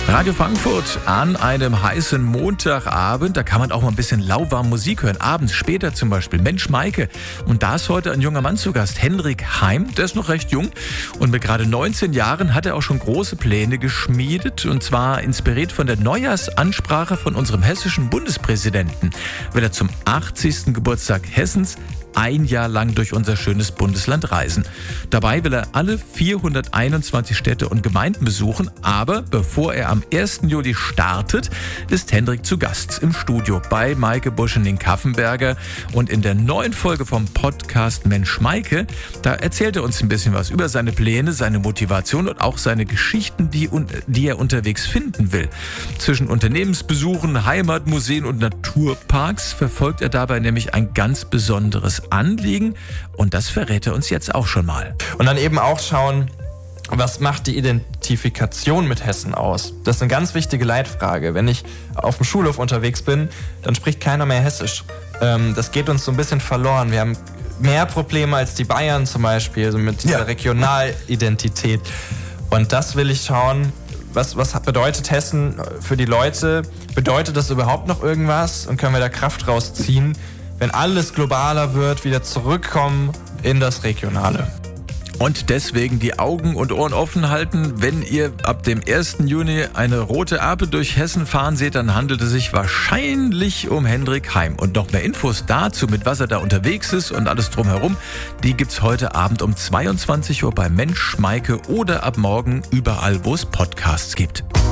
Radio Frankfurt an einem heißen Montagabend. Da kann man auch mal ein bisschen lauwarm Musik hören. Abends später zum Beispiel Mensch Maike. Und da ist heute ein junger Mann zu Gast, Hendrik Heim. Der ist noch recht jung und mit gerade 19 Jahren hat er auch schon große Pläne geschmiedet. Und zwar inspiriert von der Neujahrsansprache von unserem hessischen Bundespräsidenten. Will er zum 80. Geburtstag Hessens ein Jahr lang durch unser schönes Bundesland reisen. Dabei will er alle 421 Städte und Gemeinden besuchen, aber bevor er am 1. Juli startet, ist Hendrik zu Gast im Studio bei Maike Buschening-Kaffenberger. Und in der neuen Folge vom Podcast Mensch Maike, da erzählt er uns ein bisschen was über seine Pläne, seine Motivation und auch seine Geschichten, die er unterwegs finden will. Zwischen Unternehmensbesuchen, Heimatmuseen und Naturparks verfolgt er dabei nämlich ein ganz besonderes Anliegen und das verrät er uns jetzt auch schon mal. Und dann eben auch schauen, was macht die Identifikation mit Hessen aus? Das ist eine ganz wichtige Leitfrage. Wenn ich auf dem Schulhof unterwegs bin, dann spricht keiner mehr Hessisch. Das geht uns so ein bisschen verloren. Wir haben mehr Probleme als die Bayern zum Beispiel, so mit dieser Regionalidentität. Und das will ich schauen, was bedeutet Hessen für die Leute? Bedeutet das überhaupt noch irgendwas? Und können wir da Kraft rausziehen, wenn alles globaler wird, wieder zurückkommen in das Regionale? Und deswegen die Augen und Ohren offen halten. Wenn ihr ab dem 1. Juni eine rote Ampel durch Hessen fahren seht, dann handelt es sich wahrscheinlich um Hendrik Heim. Und noch mehr Infos dazu, mit was er da unterwegs ist und alles drumherum, die gibt's heute Abend um 22 Uhr bei Mensch Maike oder ab morgen überall, wo es Podcasts gibt.